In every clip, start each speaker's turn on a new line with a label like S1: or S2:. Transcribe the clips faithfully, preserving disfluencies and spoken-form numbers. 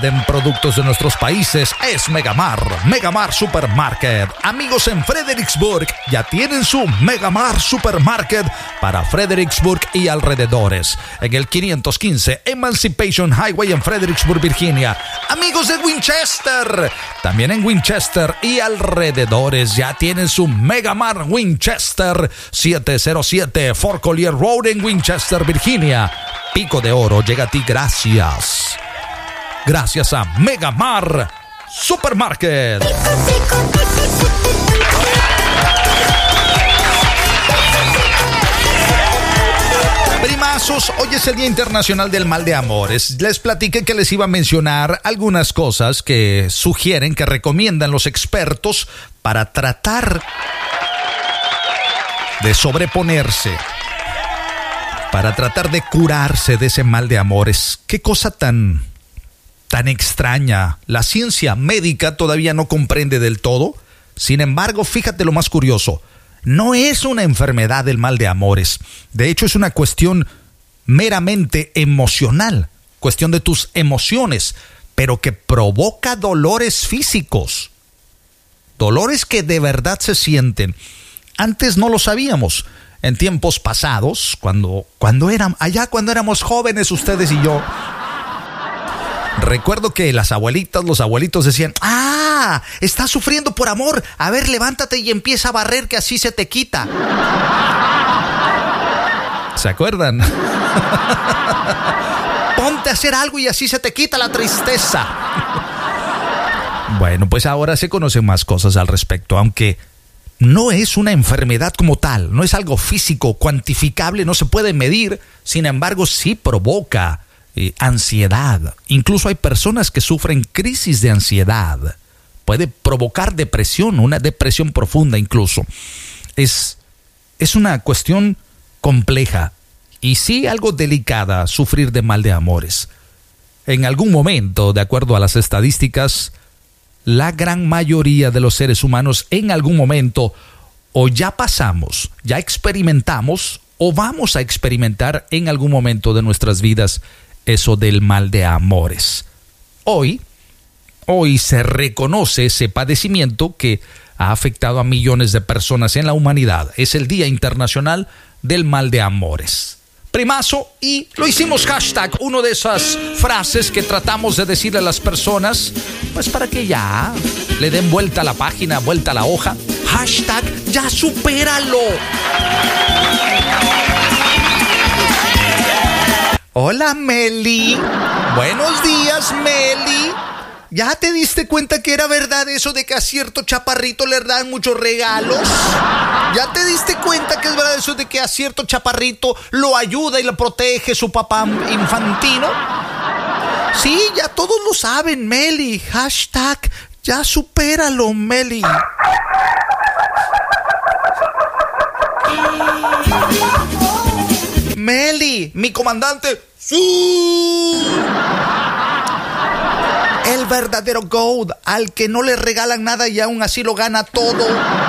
S1: calidad en productos de nuestros países es Megamar. Megamar Supermarket. Amigos en Fredericksburg, ya tienen su Megamar Supermarket para Fredericksburg y alrededores. En el quinientos quince Emancipation Highway en Fredericksburg, Virginia. Amigos de Winchester, también en Winchester y alrededores ya tienen su Megamar Winchester. Setecientos siete Fort Collier Road en Winchester, Virginia. Pico de Oro llega a ti gracias. Gracias a Megamar Supermarket. Primazos, hoy es el Día Internacional del Mal de Amores. Les platiqué que les iba a mencionar algunas cosas que sugieren, que recomiendan los expertos para tratar de sobreponerse, para tratar de curarse de ese mal de amores. Qué cosa tan, tan extraña. La ciencia médica todavía no comprende del todo. Sin embargo, fíjate lo más curioso. No es una enfermedad el mal de amores. De hecho, es una cuestión meramente emocional. Cuestión de tus emociones. Pero que provoca dolores físicos. Dolores que de verdad se sienten. Antes no lo sabíamos. En tiempos pasados, cuando, cuando eran, allá cuando éramos jóvenes ustedes y yo, recuerdo que las abuelitas, los abuelitos decían, ah, estás sufriendo por amor, a ver, levántate y empieza a barrer que así se te quita. ¿Se acuerdan? Ponte a hacer algo y así se te quita la tristeza. Bueno, pues ahora se conocen más cosas al respecto, aunque no es una enfermedad como tal, no es algo físico, cuantificable, no se puede medir. Sin embargo, sí provoca eh, ansiedad. Incluso hay personas que sufren crisis de ansiedad. Puede provocar depresión, una depresión profunda incluso. Es, es una cuestión compleja y sí algo delicada sufrir de mal de amores. En algún momento, de acuerdo a las estadísticas, la gran mayoría de los seres humanos en algún momento o ya pasamos, ya experimentamos o vamos a experimentar en algún momento de nuestras vidas eso del mal de amores. Hoy, hoy se reconoce ese padecimiento que ha afectado a millones de personas en la humanidad. Es el Día Internacional del Mal de Amores. Primazo, y lo hicimos hashtag, una de esas frases que tratamos de decirle a las personas, pues para que ya le den vuelta a la página, vuelta a la hoja. Hashtag, ya supéralo. Hola, Meli. Buenos días, Meli. ¿Ya te diste cuenta que era verdad eso de que a cierto chaparrito le dan muchos regalos? ¿Ya te diste cuenta que es verdad eso de que a cierto chaparrito lo ayuda y lo protege su papá infantino? Sí, ya todos lo saben, Meli. Hashtag, ya supéralo, Meli. Meli, mi comandante. ¡Sí! El verdadero GOAT, al que no le regalan nada y aún así lo gana todo.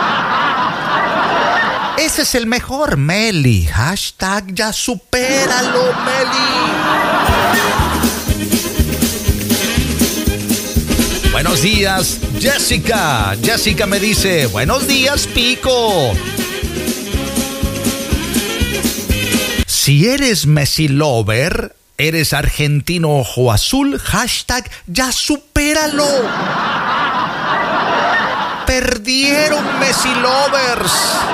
S1: Ese es el mejor, Meli. Hashtag, ya supéralo, Meli. Buenos días, Jessica. Jessica me dice, buenos días, Pico. Si eres Messi lover, eres argentino ojo azul, hashtag, ya supéralo. Perdieron Messi lovers.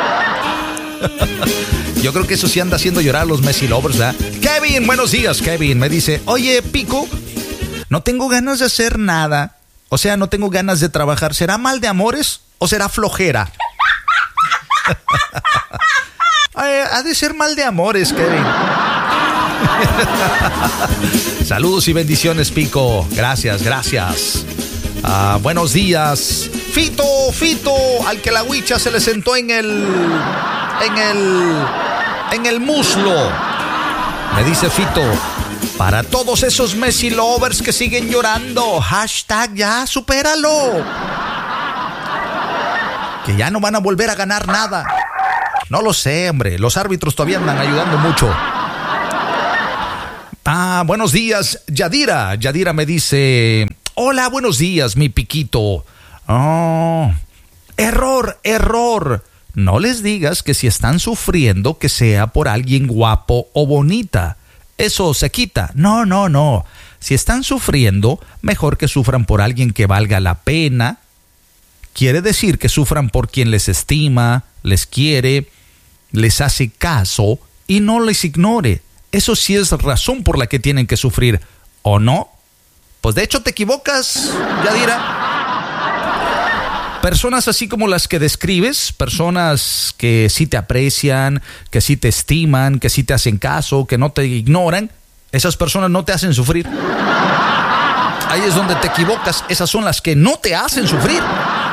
S1: Yo creo que eso sí anda haciendo llorar a los Messi lovers, ¿verdad? Kevin, buenos días, Kevin. Me dice, oye, Pico, no tengo ganas de hacer nada. O sea, no tengo ganas de trabajar. ¿Será mal de amores o será flojera? eh, ha de ser mal de amores, Kevin. Saludos y bendiciones, Pico. Gracias, gracias. Uh, buenos días. Fito, Fito, al que la huicha se le sentó en el... En el... En el muslo. Me dice Fito, para todos esos Messi lovers que siguen llorando, hashtag, ya supéralo. Que ya no van a volver a ganar nada. No lo sé, hombre. Los árbitros todavía andan ayudando mucho. Ah, buenos días, Yadira. Yadira me dice, hola, buenos días, mi piquito. Oh, error, error. No les digas que si están sufriendo que sea por alguien guapo o bonita. Eso se quita. No, no, no. Si están sufriendo, mejor que sufran por alguien que valga la pena. Quiere decir que sufran por quien les estima, les quiere, les hace caso y no les ignore. Eso sí es razón por la que tienen que sufrir, ¿o no? Pues de hecho te equivocas, Yadira. Personas así como las que describes, personas que sí te aprecian, que sí te estiman, que sí te hacen caso, que no te ignoran, esas personas no te hacen sufrir. Ahí es donde te equivocas, esas son las que no te hacen sufrir.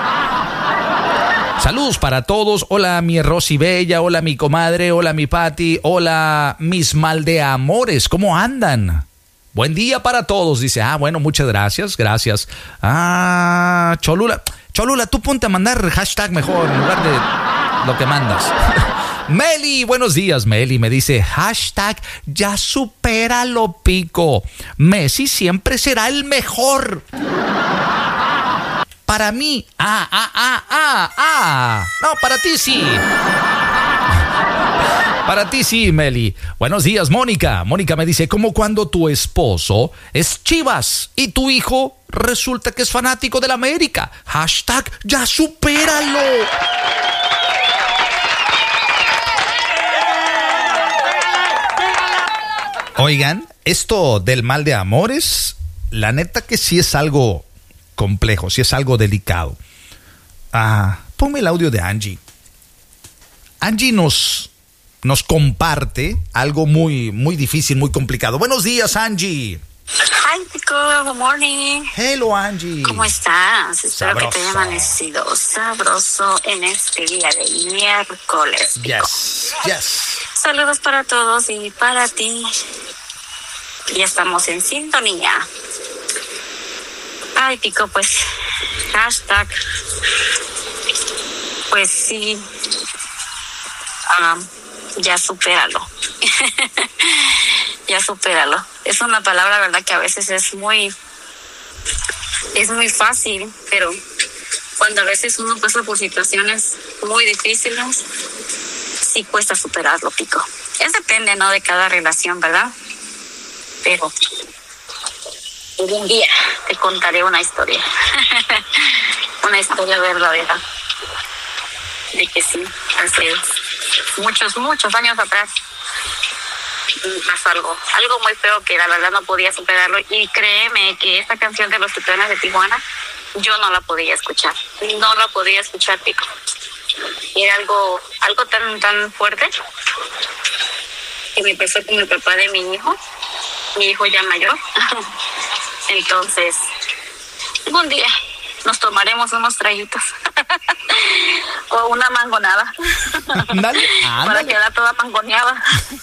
S1: Saludos para todos. Hola mi Rosy Bella, hola mi comadre, hola mi Pati, hola mis maldeamores, ¿cómo andan? Buen día para todos, dice. Ah, bueno, muchas gracias, gracias. Ah, Cholula, Cholula, tú ponte a mandar hashtag mejor en lugar de lo que mandas. Meli, buenos días, Meli, me dice, hashtag ya supéralo, Pico. Messi siempre será el mejor. Para mí, ah, ah, ah, ah, ah. No, para ti sí. Para ti sí, Meli. Buenos días, Mónica. Mónica me dice, como cuando tu esposo es Chivas y tu hijo resulta que es fanático del América. Hashtag ya supéralo. Oigan, esto del mal de amores, la neta que sí es algo complejo, sí es algo delicado. Ah, ponme el audio de Angie. Angie nos, nos comparte algo muy, muy difícil, muy complicado. Buenos días, Angie.
S2: Hi, Pico. Good morning.
S1: Hello, Angie.
S2: ¿Cómo estás? Espero
S1: Sabroso.
S2: que te haya amanecido sabroso en este día de miércoles, Pico.
S1: Yes, yes.
S2: Saludos para todos y para ti. Ya estamos en sintonía. Ay, Pico, pues, hashtag, pues sí, um, ya supéralo. Ya supéralo. Es una palabra, verdad, que a veces es muy, es muy fácil, pero cuando a veces uno pasa por situaciones muy difíciles, sí cuesta superarlo, Pico. Es depende, ¿no?, de cada relación, ¿verdad? Pero un día te contaré una historia. Una historia verdadera. De que sí, hace muchos, muchos años atrás pasó algo, algo muy feo que la verdad no podía superarlo. Y créeme que esta canción de Los Tucanes de Tijuana, yo no la podía escuchar. No la podía escuchar, Pico. Y era algo, algo tan, tan fuerte que me pasó con el papá de mi hijo, mi hijo ya mayor. Entonces, un día nos tomaremos unos traguitos o una mangonada.
S1: Ándale, ándale.
S2: Para quedar toda mangoneada.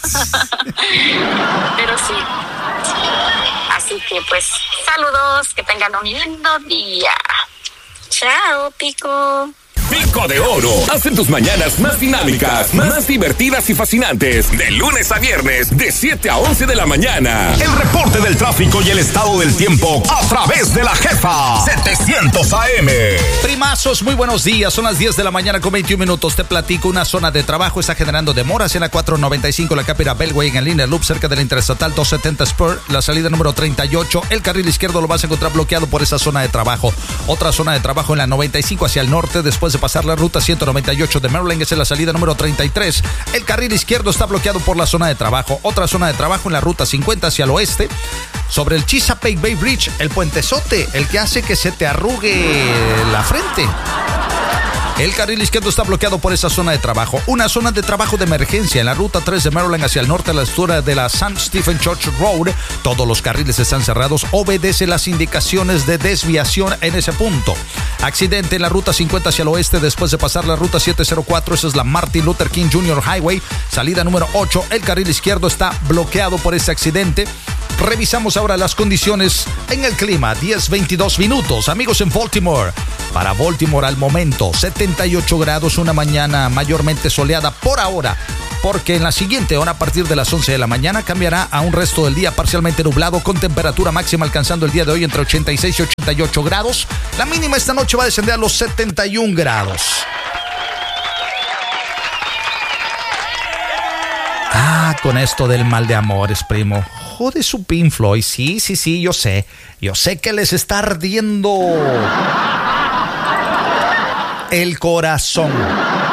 S2: Pero sí. Así que pues, saludos, que tengan un lindo día. Chao, Pico.
S3: Pico de Oro. Hacen tus mañanas más dinámicas, más divertidas y fascinantes. De lunes a viernes, de siete a once de la mañana. El reporte del tráfico y el estado del tiempo a través de la Jefa setecientos A M.
S1: Primazos, muy buenos días. Son las diez de la mañana con veintiún minutos. Te platico, una zona de trabajo está generando demoras en la cuatro noventa y cinco, la Capira Beltway, en el Línea Loop, cerca de la Interestatal doscientos setenta Spur, la salida número treinta y ocho. El carril izquierdo lo vas a encontrar bloqueado por esa zona de trabajo. Otra zona de trabajo en la noventa y cinco hacia el norte, después de pasar la ruta ciento noventa y ocho de Maryland, es en la salida número treinta y tres. El carril izquierdo está bloqueado por la zona de trabajo. Otra zona de trabajo en la ruta cincuenta hacia el oeste, sobre el Chesapeake Bay Bridge, el puentezote, el que hace que se te arrugue la frente. El carril izquierdo está bloqueado por esa zona de trabajo. Una zona de trabajo de emergencia en la ruta tres de Maryland hacia el norte, a la altura de la Saint Stephen Church Road. Todos los carriles están cerrados. Obedece las indicaciones de desviación en ese punto. Accidente en la ruta cincuenta hacia el oeste, después de pasar la ruta setecientos cuatro. Esa es la Martin Luther King junior Highway, salida número ocho. El carril izquierdo está bloqueado por ese accidente. Revisamos ahora las condiciones en el clima. diez veintidós minutos. Amigos en Baltimore. Para Baltimore al momento, setenta y ocho grados, una mañana mayormente soleada por ahora. porque en la siguiente hora, a partir de las once de la mañana, cambiará a un resto del día parcialmente nublado, con temperatura máxima alcanzando el día de hoy entre ochenta y seis y ochenta y ocho grados. La mínima esta noche va a descender a los setenta y un grados. Ah, con esto del mal de amores, primo. Jode su Pink Floyd. Sí, sí, sí, yo sé. Yo sé que les está ardiendo el corazón.